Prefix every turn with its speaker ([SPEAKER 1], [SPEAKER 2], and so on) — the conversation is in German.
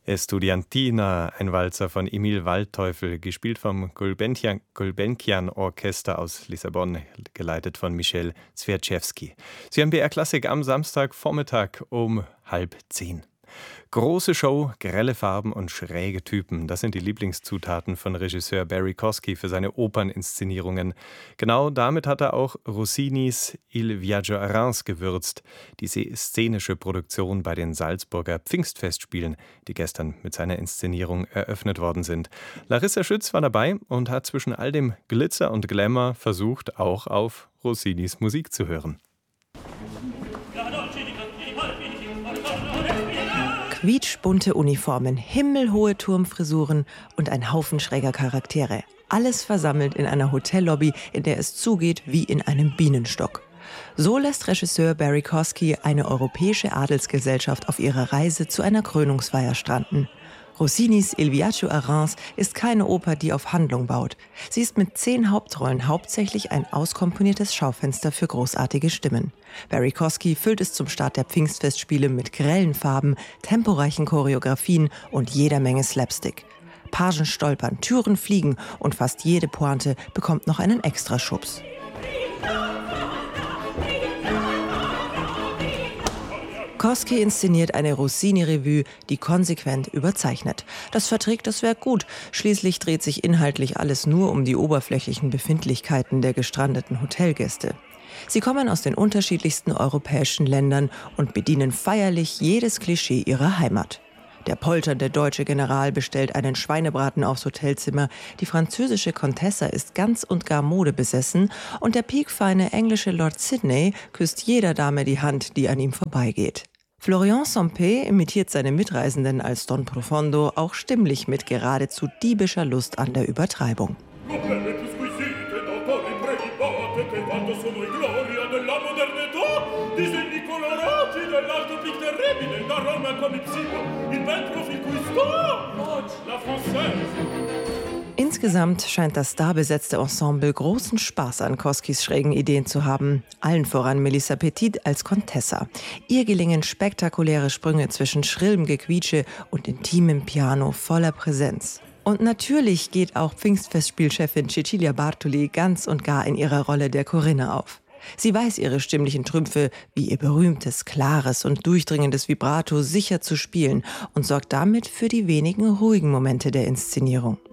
[SPEAKER 1] Estudiantina, ein Walzer von Emil Waldteufel, gespielt vom Gulbenkian Orchester aus Lissabon, geleitet von Michel Zwierczewski. Sie haben BR Klassik am Samstagvormittag um 9:30. Große Show, grelle Farben und schräge Typen, das sind die Lieblingszutaten von Regisseur Barry Kosky für seine Operninszenierungen. Genau damit hat er auch Rossinis Il Viaggio a Reims gewürzt, diese szenische Produktion bei den Salzburger Pfingstfestspielen, die gestern mit seiner Inszenierung eröffnet worden sind. Larissa Schütz war dabei und hat zwischen all dem Glitzer und Glamour versucht, auch auf Rossinis Musik zu hören.
[SPEAKER 2] Quietschbunte Uniformen, himmelhohe Turmfrisuren und ein Haufen schräger Charaktere. Alles versammelt in einer Hotellobby, in der es zugeht wie in einem Bienenstock. So lässt Regisseur Barry Kosky eine europäische Adelsgesellschaft auf ihrer Reise zu einer Krönungsfeier stranden. Rossinis Il Viaggio a Reims ist keine Oper, die auf Handlung baut. Sie ist mit 10 Hauptrollen hauptsächlich ein auskomponiertes Schaufenster für großartige Stimmen. Barry Kosky füllt es zum Start der Pfingstfestspiele mit grellen Farben, temporeichen Choreografien und jeder Menge Slapstick. Pagen stolpern, Türen fliegen und fast jede Pointe bekommt noch einen Extraschubs. Kosky inszeniert eine Rossini-Revue, die konsequent überzeichnet. Das verträgt das Werk gut. Schließlich dreht sich inhaltlich alles nur um die oberflächlichen Befindlichkeiten der gestrandeten Hotelgäste. Sie kommen aus den unterschiedlichsten europäischen Ländern und bedienen feierlich jedes Klischee ihrer Heimat. Der polternde deutsche General bestellt einen Schweinebraten aufs Hotelzimmer, die französische Contessa ist ganz und gar modebesessen und der piekfeine englische Lord Sydney küsst jeder Dame die Hand, die an ihm vorbeigeht. Florian Sompé imitiert seine Mitreisenden als Don Profondo auch stimmlich mit geradezu diebischer Lust an der Übertreibung. Insgesamt scheint das starbesetzte Ensemble großen Spaß an Koskys schrägen Ideen zu haben. Allen voran Melissa Petit als Contessa. Ihr gelingen spektakuläre Sprünge zwischen schrillem Gequietsche und intimem Piano voller Präsenz. Und natürlich geht auch Pfingstfestspielchefin Cecilia Bartoli ganz und gar in ihrer Rolle der Corinna auf. Sie weiß ihre stimmlichen Trümpfe wie ihr berühmtes, klares und durchdringendes Vibrato sicher zu spielen und sorgt damit für die wenigen ruhigen Momente der Inszenierung.